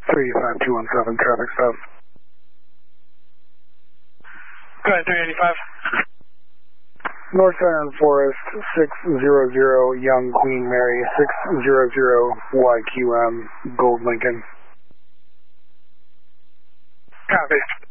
35217, traffic stop. Go ahead, 385. North Iron Forest, 600 Young Queen Mary, 600 YQM, Gold Lincoln. Copy.